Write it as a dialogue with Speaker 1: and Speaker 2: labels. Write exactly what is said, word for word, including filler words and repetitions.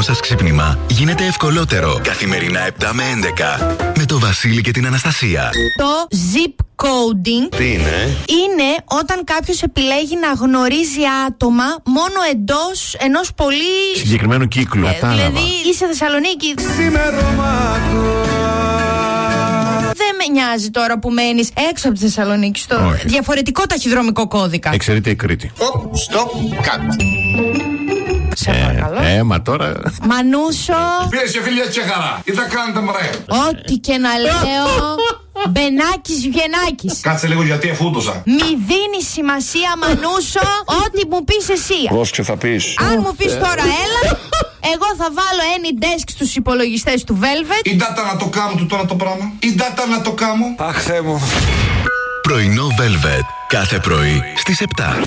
Speaker 1: σας ξύπνημα γίνεται ευκολότερο. Καθημερινά επτά με έντεκα με το Βασίλη και την Αναστασία.
Speaker 2: Το zip coding
Speaker 3: τι είναι?
Speaker 2: Είναι όταν κάποιος επιλέγει να γνωρίζει άτομα μόνο εντός ενός πολύ
Speaker 4: συγκεκριμένου κύκλου.
Speaker 2: ε, Δηλαδή είσαι Θεσσαλονίκη, δεν με νοιάζει τώρα που μένεις έξω από τη Θεσσαλονίκη, στο
Speaker 4: Όχι.
Speaker 2: διαφορετικό ταχυδρομικό κώδικα.
Speaker 4: Εξαιρείται η Κρήτη.
Speaker 3: Οπ, στοπ, κάτ.
Speaker 2: Σε παρακαλώ.
Speaker 4: Ε, μα τώρα.
Speaker 2: Μανούσο,
Speaker 5: Πήρε σε φίλια τσέχαρα. Τι θα κάνετε μωρέ?
Speaker 2: ό,τι και να λέω, Μπενάκης Βιενάκης.
Speaker 5: Κάτσε λίγο γιατί εφούντωσα.
Speaker 2: Μη δίνει σημασία, Μανούσο, ό,τι μου πεις εσύ.
Speaker 3: Πρόσεξε θα πεις.
Speaker 2: Αν μου πεις τώρα έλα, εγώ θα βάλω any desk στους υπολογιστές του Velvet.
Speaker 5: Η ντάτα να το κάνω του τώρα το πράγμα. Η ντάτα να το κάνω.
Speaker 3: Αχ, Θεέ μου.
Speaker 1: Πρωινό Velvet. Κάθε πρωί στις επτά.